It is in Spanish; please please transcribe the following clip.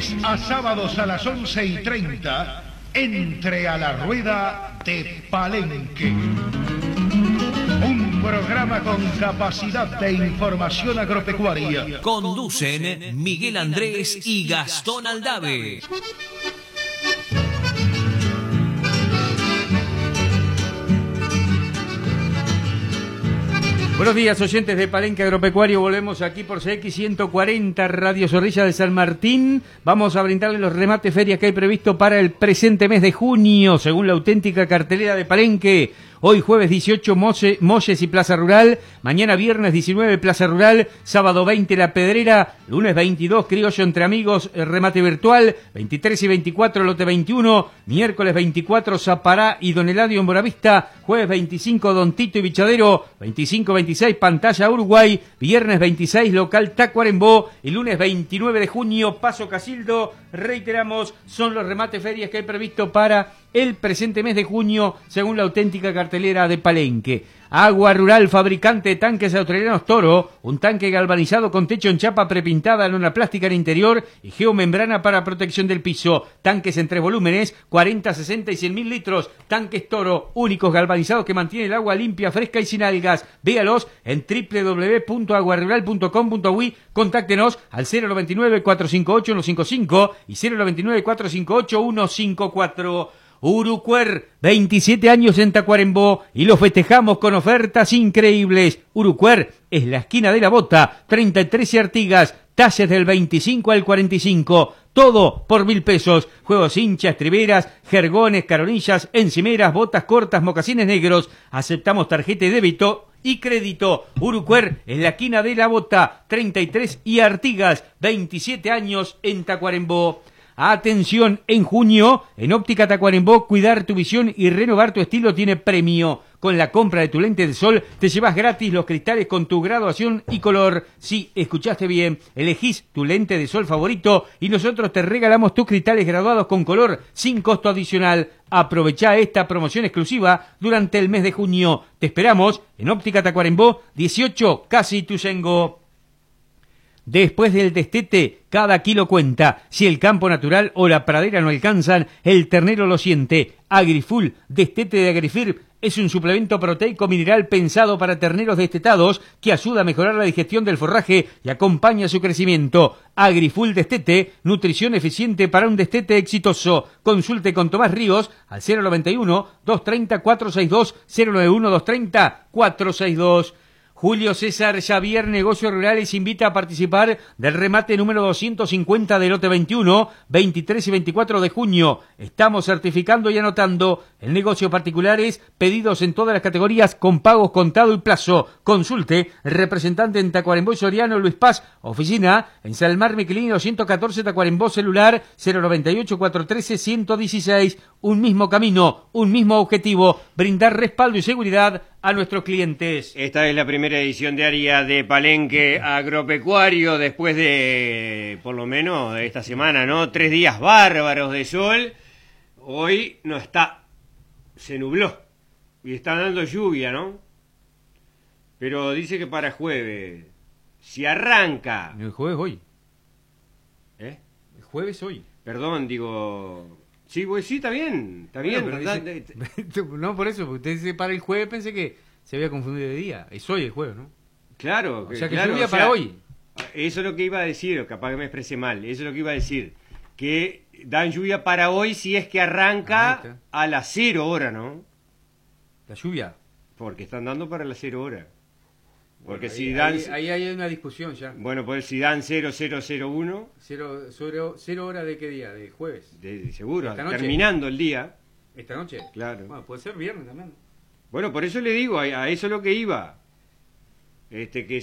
lunes a sábados a las 11:30, entre a la rueda de Palenque. Un programa con capacidad de información agropecuaria. Conducen Miguel Andrés y Gastón Aldave. Buenos días, oyentes de Palenque Agropecuario. Volvemos aquí por CX 140, Radio Zorrilla de San Martín. Vamos a brindarles los remates ferias que hay previsto para el presente mes de junio, según la auténtica cartelera de Palenque. Hoy jueves 18, Molles y Plaza Rural. Mañana viernes 19, Plaza Rural. Sábado 20, La Pedrera. Lunes 22, Criollo Entre Amigos, remate virtual. 23 y 24, Lote 21. Miércoles 24, Zapará y Don Eladio en Buenavista. Jueves 25, Don Tito y Bichadero. 25-26, Pantalla Uruguay. Viernes 26, Local Tacuarembó. Y lunes 29 de junio, Paso Casildo. Reiteramos, son los remates ferias que hay previsto para el presente mes de junio, según la auténtica cartelera de Palenque. Agua Rural, fabricante de tanques australianos Toro, un tanque galvanizado con techo en chapa prepintada, lona plástica en interior y geomembrana para protección del piso. Tanques en 3 volúmenes, 40, 60 y 100.000 litros. Tanques Toro, únicos galvanizados que mantienen el agua limpia, fresca y sin algas. Véalos en www.aguarural.com.uy. Contáctenos al 099-458-155 y 099-458-154. Urucuer, 27 años en Tacuarembó y lo festejamos con ofertas increíbles. Urucuer es la esquina de la bota, 33 y Artigas, talles del 25 al 45, todo por 1.000 pesos. Juegos hinchas, triveras, jergones, caronillas, encimeras, botas cortas, mocasines negros. Aceptamos tarjeta de débito y crédito. Urucuer es la esquina de la bota, 33 y Artigas, 27 años en Tacuarembó. Atención, en junio, en Óptica Tacuarembó, cuidar tu visión y renovar tu estilo tiene premio. Con la compra de tu lente de sol, te llevas gratis los cristales con tu graduación y color. Sí, escuchaste bien, elegís tu lente de sol favorito y nosotros te regalamos tus cristales graduados con color sin costo adicional. Aprovechá esta promoción exclusiva durante el mes de junio. Te esperamos en Óptica Tacuarembó, 18, Casi Ituzaingó. Después del destete, cada kilo cuenta. Si el campo natural o la pradera no alcanzan, el ternero lo siente. Agrifull, destete de Agrifirm, es un suplemento proteico mineral pensado para terneros destetados que ayuda a mejorar la digestión del forraje y acompaña su crecimiento. Agrifull Destete, nutrición eficiente para un destete exitoso. Consulte con Tomás Ríos al 091-230-462, 091-230-462. Julio César Xavier Negocios Rurales invita a participar del remate número 250 del lote 21, 23 y 24 de junio. Estamos certificando y anotando en negocios particulares, pedidos en todas las categorías con pagos contado y plazo. Consulte, representante en Tacuarembó y Soriano, Luis Paz, oficina en Salmar Miquelino 114 Tacuarembó, celular 098-413-116. Un mismo camino, un mismo objetivo, brindar respaldo y seguridad a nuestros clientes. Esta es la primera edición diaria de Palenque Agropecuario después de, por lo menos, esta semana, ¿no? 3 días bárbaros de sol. Hoy no está, se nubló y está dando lluvia, ¿no? Pero dice que para jueves, si arranca... El jueves hoy. ¿Eh? El jueves hoy. Perdón, digo... Sí, pues sí, está bien, está bien. Pero dice, no, por eso, porque usted dice para el jueves, pensé que se había confundido de día. Es hoy el jueves, ¿no? Claro. O sea, que claro, lluvia para hoy. Eso es lo que iba a decir, capaz que me expresé mal. Eso es lo que iba a decir. Que dan lluvia para hoy si es que arranca a las 0 horas, ¿no? ¿La lluvia? Porque están dando para las 0 horas. Porque bueno, si dan... Ahí hay una discusión ya. Bueno, pues si dan 0001... ¿Cero hora de qué día? ¿De jueves? Seguro, ¿Esta terminando el día. ¿Esta noche? Claro. Bueno, puede ser viernes también. Bueno, por eso le digo, a eso es lo que iba. Que